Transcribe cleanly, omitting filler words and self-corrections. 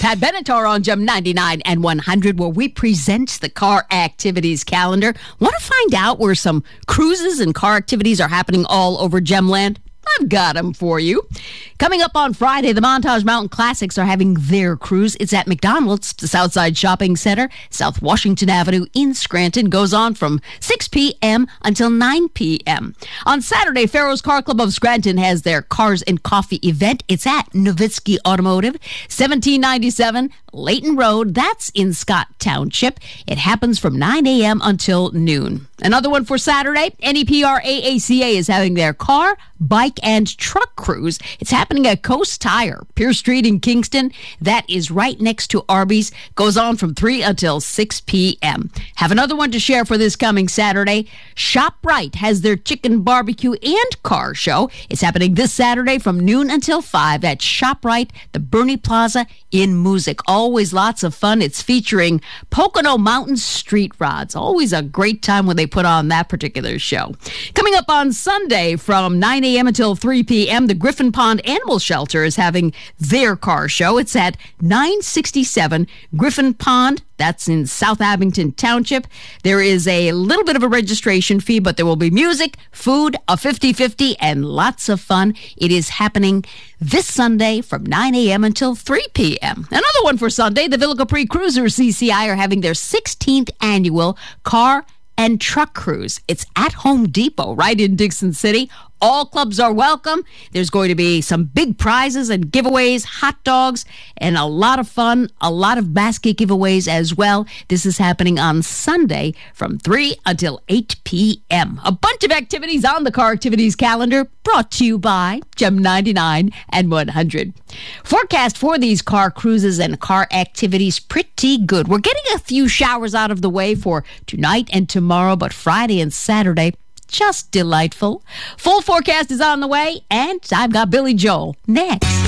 Pat Benatar on Gem 99 and 100, where we present the car activities calendar. Want to find out where some cruises and car activities are happening all over Gemland? I've got them for you. Coming up on Friday, the Montage Mountain Classics are having their cruise. It's at McDonald's, the Southside Shopping Center, South Washington Avenue in Scranton. Goes on from 6 p.m. until 9 p.m. On Saturday, Farrow's Car Club of Scranton has their Cars and Coffee event. It's at Nowitzki Automotive, 1797 Layton Road. That's in Scott Township. It happens from 9 a.m. until noon. Another one for Saturday, NEPR AACA is having their car, bike, and truck cruise. It's happening at Coast Tire, Pierce Street in Kingston. That is right next to Arby's. Goes on from 3 until 6 p.m. Have another one to share for this coming Saturday. ShopRite has their chicken barbecue and car show. It's happening this Saturday from noon until 5 at ShopRite, the Bernie Plaza in Moosic. Always lots of fun. It's featuring Pocono Mountain street rods. Always a great time when they put on that particular show. Coming up on Sunday from 9 a.m. until 3 p.m., the Griffin Pond Animal Shelter is having their car show. It's at 967 Griffin Pond. That's in South Abington Township. There is a little bit of a registration fee, but there will be music, food, a 50-50, and lots of fun. It is happening this Sunday from 9 a.m. until 3 p.m. Another one for Sunday, the Villa Capri Cruisers CCI are having their 16th annual car and truck cruise. It's at Home Depot right in Dixon City. All clubs are welcome. There's going to be some big prizes and giveaways, hot dogs, and a lot of fun, a lot of basket giveaways as well. This is happening on Sunday from 3 until 8 p.m. A bunch of activities on the car activities calendar brought to you by Gem 99 and 100. Forecast for these car cruises and car activities pretty good. We're getting a few showers out of the way for tonight and tomorrow, but Friday and Saturday, just delightful. Full forecast is on the way, and I've got Billy Joel next.